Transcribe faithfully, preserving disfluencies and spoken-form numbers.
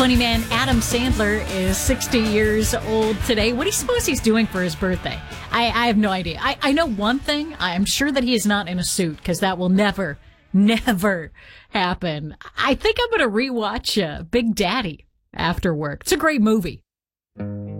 Funny man Adam Sandler is sixty years old today. What do you suppose he's doing for his birthday? I, I have no idea. I, I know one thing. I'm sure that he is not in a suit, because that will never, never happen. I think I'm going to rewatch uh, Big Daddy after work. It's a great movie.